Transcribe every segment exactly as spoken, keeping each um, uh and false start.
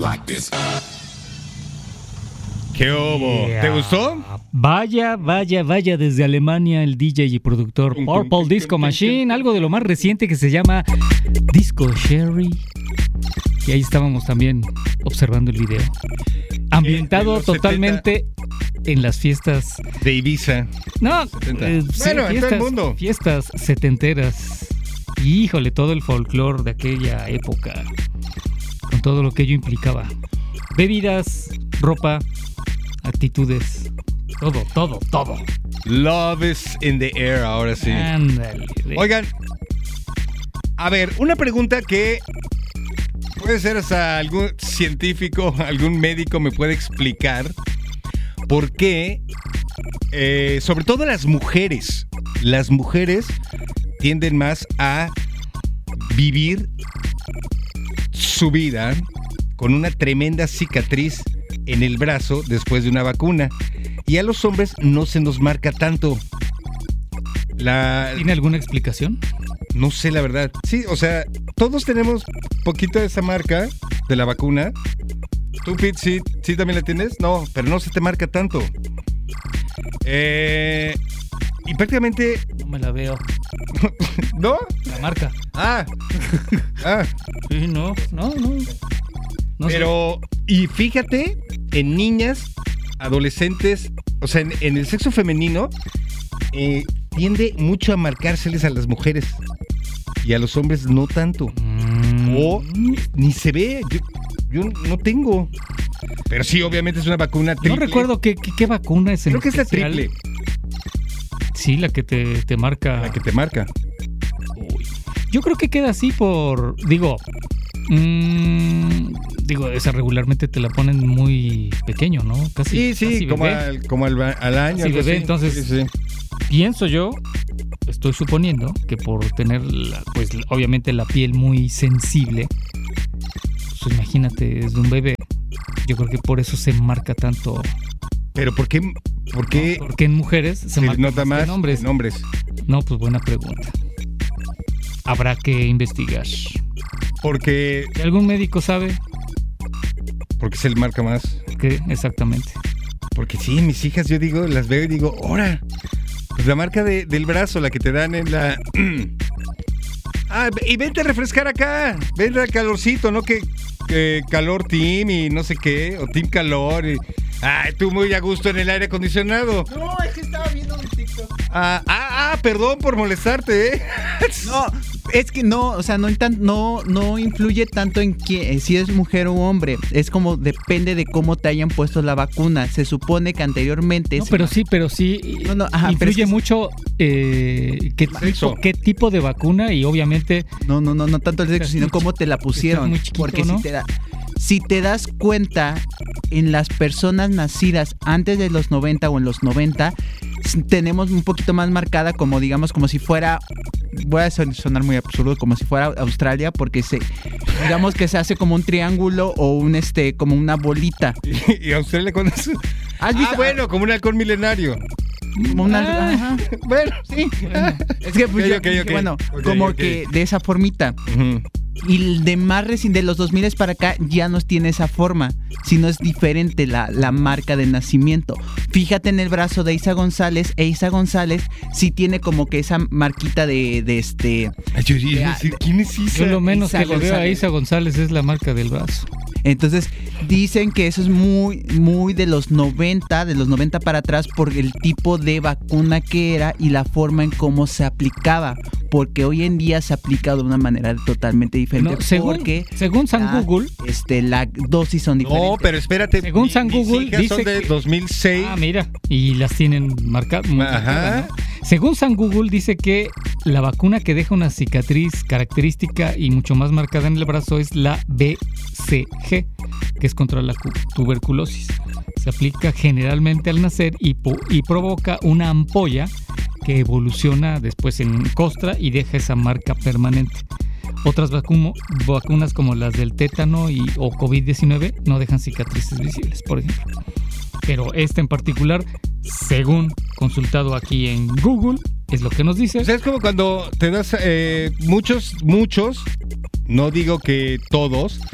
¿Qué hubo? Yeah. ¿Te gustó? Vaya, vaya, vaya, desde Alemania el D J y productor Purple Disco Machine, algo de lo más reciente que se llama Disco Sherry. Y ahí estábamos también observando el video. Ambientado totalmente setenta en las fiestas de Ibiza. No, eh, sí, bueno, fiestas, en todo el mundo. Fiestas setenteras. Híjole, todo el folclore de aquella época, con todo lo que ello implicaba. Bebidas, ropa, actitudes, todo, todo, todo. Love is in the air, ahora sí. Ándale. Oigan, a ver, una pregunta que puede ser hasta algún científico, algún médico me puede explicar por qué, eh, sobre todo las mujeres, las mujeres tienden más a vivir su vida con una tremenda cicatriz en el brazo después de una vacuna. Y a los hombres no se nos marca tanto. La... ¿Tiene alguna explicación? No sé, la verdad. Sí, o sea, todos tenemos poquito de esa marca de la vacuna. ¿Tú, Pete, sí, sí también la tienes? No, pero no se te marca tanto. Eh... Y prácticamente... No me la veo. ¿No? La marca. Ah. Ah. Sí, no, no, no. no Pero, sé. Y fíjate, en niñas, adolescentes, o sea, en, en el sexo femenino, eh, tiende mucho a marcárseles a las mujeres. Y a los hombres no tanto. Mm. O ni se ve. Yo, yo no tengo. Pero sí, obviamente es una vacuna triple. No recuerdo qué, qué, qué vacuna es en Creo que especial. Es la triple. Sí, la que te, te marca. La que te marca. Uy. Yo creo que queda así por... Digo... Mmm, digo, esa regularmente te la ponen muy pequeño, ¿no? Casi, sí, sí, casi como, al, como al, al año. Casi bebé, así. Entonces, sí, sí. pienso yo, estoy suponiendo que por tener, la, pues obviamente la piel muy sensible, pues imagínate, es de un bebé, yo creo que por eso se marca tanto. Pero ¿por qué? ¿Por qué? No, porque en mujeres se, se marca nota más, más en hombres. En hombres. No, pues buena pregunta. Habrá que investigar. Porque... ¿Algún médico sabe? Porque se le marca más. ¿Qué? Exactamente. Porque sí, mis hijas, yo digo, las veo y digo, ¡hora! Pues la marca de, del brazo, la que te dan en la... ah, y vente a refrescar acá. Vente al calorcito, ¿no? Que eh, calor team y no sé qué. O team calor y... Ay, tú muy a gusto en el aire acondicionado. No, es que estaba viendo un TikTok. Ah, ah, ah, perdón por molestarte, ¿eh? No, es que no, o sea, no, no, no influye tanto en que, si es mujer o hombre. Es como depende de cómo te hayan puesto la vacuna. Se supone que anteriormente... No, pero sí, pero sí no, no, ajá, influye pero es que mucho eh, qué, tipo, qué tipo de vacuna y obviamente... No, no, no, no tanto el sexo, sino cómo te la pusieron. Muy chiquito, porque ¿no? si te da... Si te das cuenta, en las personas nacidas antes de los noventa o en los noventa, tenemos un poquito más marcada como, digamos, como si fuera, voy a sonar muy absurdo, como si fuera Australia, porque se, digamos que se hace como un triángulo o un, este, como una bolita. ¿Y, y Australia cuándo es? ¿Has visto? Ah, bueno, como un halcón milenario. Una, ah, ajá. Bueno, sí. Bueno, es que, pues, okay, yo, okay, okay. bueno, okay, como okay. que de esa formita. Uh-huh. Y de más recién de los dos mil para acá ya no tiene esa forma, sino es diferente la, la marca de nacimiento. Fíjate en el brazo de Isa González, e Isa González sí tiene como que esa marquita de, de este... Ay, yo iba a decir, ¿quién es Isa? Yo lo menos Isa que le veo a González. Isa González es la marca del brazo. Entonces dicen que eso es muy, muy de los noventa, de los noventa para atrás por el tipo de vacuna que era y la forma en cómo se aplicaba, porque hoy en día se aplica de una manera totalmente diferente. No, según, porque según San la, Google, este, la dosis son diferentes. No, pero espérate. Según mi, San Google mis hijas dice son de que, dos mil seis. Ah, mira, y las tienen marcadas. Ajá. ¿No? Según San Google dice que la vacuna que deja una cicatriz característica y mucho más marcada en el brazo es la B C G, que es contra la tuberculosis. Se aplica generalmente al nacer y, y provoca una ampolla que evoluciona después en costra y deja esa marca permanente. Otras vacu- vacunas como las del tétano y, o COVID diecinueve no dejan cicatrices visibles, por ejemplo. Pero esta en particular, según consultado aquí en Google, es lo que nos dice. O sea, es como cuando te das eh, muchos, muchos, no digo que todos,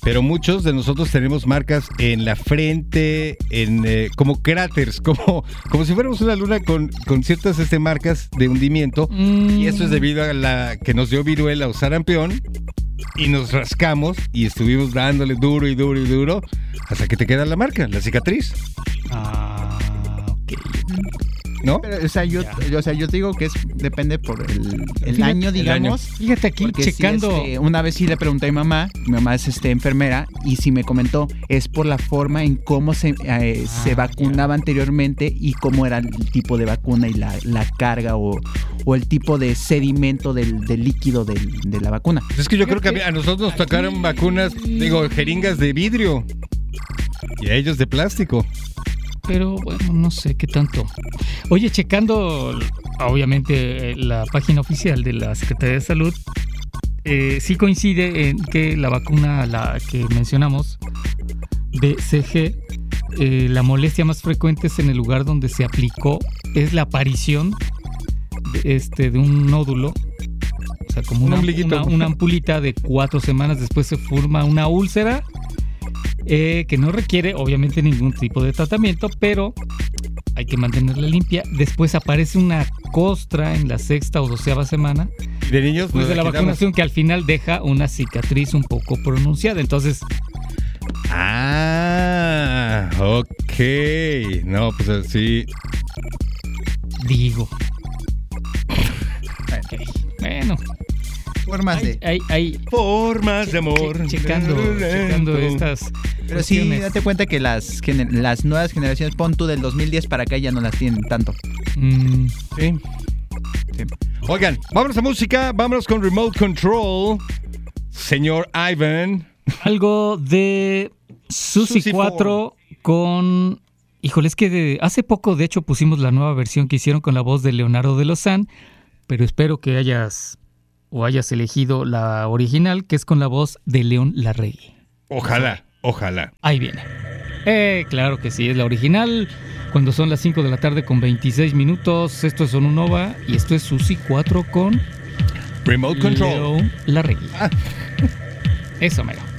pero muchos de nosotros tenemos marcas en la frente, en eh, como cráteres, como, como si fuéramos una luna con, con ciertas este, marcas de hundimiento. Mm. Y eso es debido a la que nos dio viruela o sarampión. Y nos rascamos y estuvimos dándole duro y duro y duro hasta que te queda la marca, la cicatriz. Ah, ok. ¿No? Pero, o sea, yo, yo, o sea, yo te digo que es depende por el, el Fíjate, año, el digamos. Fíjate aquí, Porque checando. sí, este, una vez sí le pregunté a mi mamá, mi mamá es este, enfermera, y sí me comentó, es por la forma en cómo se, eh, Ah, se vacunaba anteriormente y cómo era el tipo de vacuna y la, la carga o, o el tipo de sedimento del, del líquido del, de la vacuna. Es que yo creo que a, mí- a nosotros nos tocaron vacunas, digo, jeringas de vidrio y a ellos de plástico. Pero bueno, no sé qué tanto. Oye, checando, obviamente, eh, la página oficial de la Secretaría de Salud, eh, sí coincide en que la vacuna, la que mencionamos, B C G, eh, la molestia más frecuente es en el lugar donde se aplicó, es la aparición de, este, de un nódulo, o sea, como Un una, ombliguito. una, una ampulita de cuatro semanas después se forma una úlcera. Eh, que no requiere obviamente ningún tipo de tratamiento, pero hay que mantenerla limpia. Después aparece una costra en la sexta o doceava semana De niños después nos de la quitamos. vacunación, que al final deja una cicatriz un poco pronunciada. Entonces, Ah, ok. No, pues así. digo. Ok, bueno, Formas hay, de... hay, hay- Formas de amor. che- checando, checando estas Pero sí, cuestiones. date cuenta que las, gener- las nuevas generaciones, pon tú del dos mil diez para acá, ya no las tienen tanto. Mm, Sí. Sí. Oigan, vámonos a música, vámonos con Remote Control. Señor Ivan. algo de Susi Susi cuatro con... Híjole, es que de- hace poco, de hecho, pusimos la nueva versión que hicieron con la voz de Leonardo de Lozán, pero espero que hayas o hayas elegido la original, que es con la voz de León Larregui. Ojalá, ojalá. Ahí viene. Eh, claro que sí, es la original. Cuando son las cinco de la tarde con veintiséis minutos, esto es Sonunova y esto es Susi cuatro con Remote Control. León Larregui. Ah. Eso, mero.